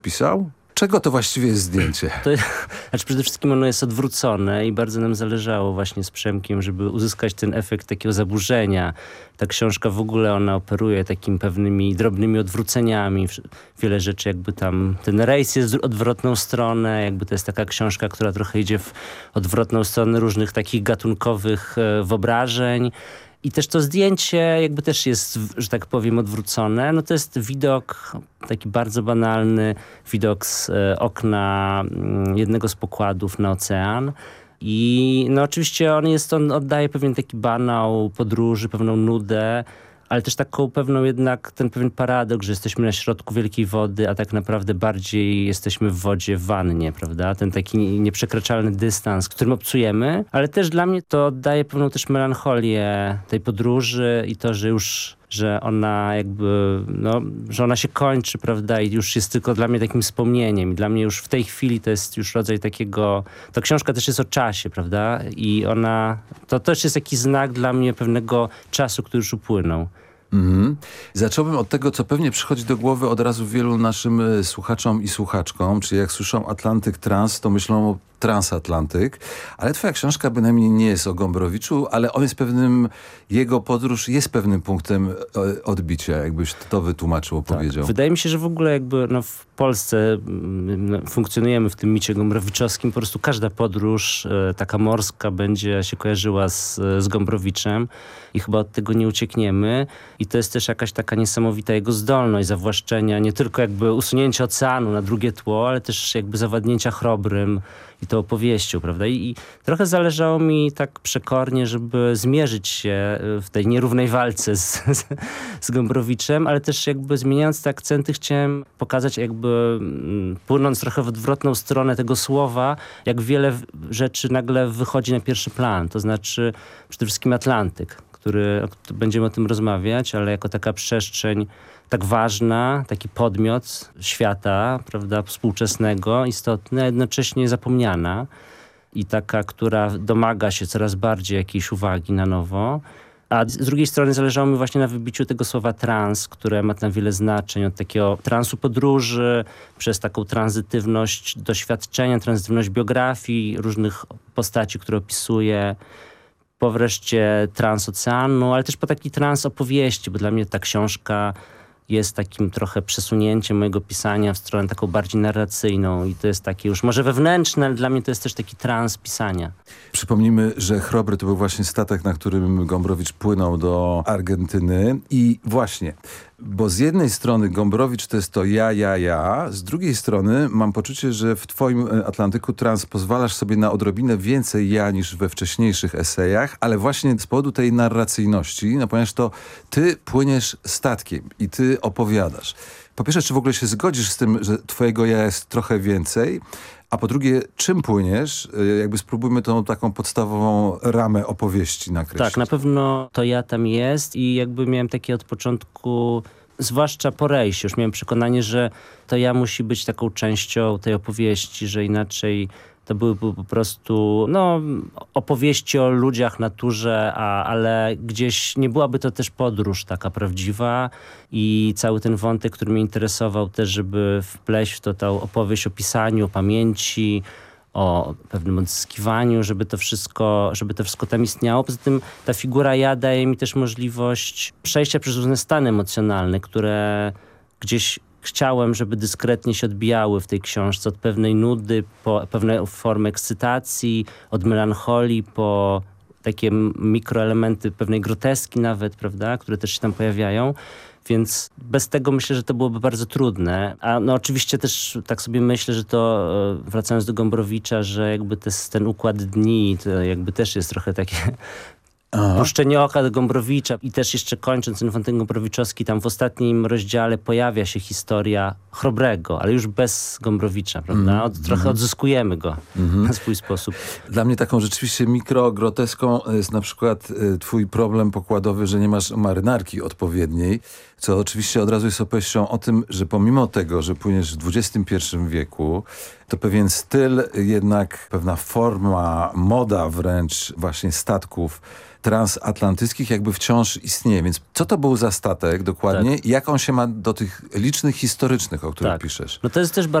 pisał? Czego to właściwie jest zdjęcie? Znaczy przede wszystkim ono jest odwrócone i bardzo nam zależało właśnie z Przemkiem, żeby uzyskać ten efekt takiego zaburzenia. Ta książka w ogóle ona operuje takimi pewnymi drobnymi odwróceniami. Wiele rzeczy jakby tam, ten rejs jest w odwrotną stronę, jakby to jest taka książka, która trochę idzie w odwrotną stronę różnych takich gatunkowych wyobrażeń. I też to zdjęcie jakby też jest, że tak powiem, odwrócone. No to jest widok taki bardzo banalny, widok z okna jednego z pokładów na ocean. I no oczywiście on oddaje pewien taki banał podróży, pewną nudę, ale też taką pewną jednak, ten pewien paradoks, że jesteśmy na środku wielkiej wody, a tak naprawdę bardziej jesteśmy w wodzie, w wannie, prawda? Ten taki nieprzekraczalny dystans, którym obcujemy, ale też dla mnie to oddaje pewną też melancholię tej podróży i to, że ona jakby, no, że ona się kończy, prawda, i już jest tylko dla mnie takim wspomnieniem. I dla mnie już w tej chwili to jest już rodzaj takiego, ta książka też jest o czasie, prawda, i ona, to też jest jakiś znak dla mnie pewnego czasu, który już upłynął. Zacząłbym od tego, co pewnie przychodzi do głowy od razu wielu naszym słuchaczom i słuchaczkom, czyli jak słyszą Atlantyk Trans, to myślą o Transatlantyk, ale twoja książka bynajmniej nie jest o Gombrowiczu, ale on jest jego podróż jest pewnym punktem odbicia, jakbyś to wytłumaczył, opowiedział. Tak. Wydaje mi się, że w ogóle jakby w Polsce funkcjonujemy w tym micie gombrowiczowskim, po prostu każda podróż taka morska będzie się kojarzyła z Gombrowiczem i chyba od tego nie uciekniemy i to jest też jakaś taka niesamowita jego zdolność zawłaszczenia, nie tylko jakby usunięcia oceanu na drugie tło, ale też jakby zawładnięcia Chrobrym i tą opowieścią, prawda? I trochę zależało mi tak przekornie, żeby zmierzyć się w tej nierównej walce z Gombrowiczem, ale też jakby zmieniając te akcenty chciałem pokazać jakby płynąc trochę w odwrotną stronę tego słowa, jak wiele rzeczy nagle wychodzi na pierwszy plan. To znaczy przede wszystkim Atlantyk, będziemy o tym rozmawiać, ale jako taka przestrzeń tak ważna, taki podmiot świata, prawda, współczesnego, istotny, a jednocześnie zapomniana i taka, która domaga się coraz bardziej jakiejś uwagi na nowo. A z drugiej strony zależało mi właśnie na wybiciu tego słowa trans, które ma tam wiele znaczeń, od takiego transu podróży, przez taką tranzytywność doświadczenia, tranzytywność biografii, różnych postaci, które opisuje, po wreszcie trans oceanu, ale też po taki trans opowieści, bo dla mnie ta książka jest takim trochę przesunięciem mojego pisania w stronę taką bardziej narracyjną i to jest takie już może wewnętrzne, ale dla mnie to jest też taki trans pisania. Przypomnijmy, że Chrobry to był właśnie statek, na którym Gombrowicz płynął do Argentyny i właśnie, bo z jednej strony Gombrowicz to jest to ja, z drugiej strony mam poczucie, że w twoim Atlantyku Trans pozwalasz sobie na odrobinę więcej ja niż we wcześniejszych esejach, ale właśnie z powodu tej narracyjności, no ponieważ to ty płyniesz statkiem i ty opowiadasz. Po pierwsze, czy w ogóle się zgodzisz z tym, że twojego ja jest trochę więcej? A po drugie, czym płyniesz? Jakby spróbujmy tą taką podstawową ramę opowieści nakreślić. Tak, na pewno to ja tam jest i jakby miałem takie od początku, zwłaszcza po rejsie, już miałem przekonanie, że to ja musi być taką częścią tej opowieści, że inaczej to były po prostu opowieści o ludziach, naturze, ale gdzieś nie byłaby to też podróż taka prawdziwa i cały ten wątek, który mnie interesował też, żeby wpleść w to tą opowieść o pisaniu, o pamięci, o pewnym odzyskiwaniu, żeby to wszystko tam istniało. Poza tym ta figura ja daje mi też możliwość przejścia przez różne stany emocjonalne, które gdzieś chciałem, żeby dyskretnie się odbijały w tej książce od pewnej nudy, po pewne formy ekscytacji, od melancholii, po takie mikroelementy pewnej groteski nawet, prawda, które też się tam pojawiają. Więc bez tego myślę, że to byłoby bardzo trudne. A no oczywiście też tak sobie myślę, że to wracając do Gombrowicza, że jakby ten układ dni to jakby też jest trochę takie puszczenie oka do Gombrowicza i też jeszcze kończąc ten wątek gombrowiczowski, tam w ostatnim rozdziale pojawia się historia Chrobrego, ale już bez Gombrowicza, prawda? Trochę odzyskujemy go na swój sposób. Dla mnie taką rzeczywiście mikrogroteską jest na przykład twój problem pokładowy, że nie masz marynarki odpowiedniej, co oczywiście od razu jest opowieścią o tym, że pomimo tego, że płyniesz w XXI wieku, to pewien styl, jednak pewna forma, moda wręcz właśnie statków transatlantyckich jakby wciąż istnieje. Więc co to był za statek dokładnie i jak on się ma do tych licznych historycznych, o których piszesz? No to jest też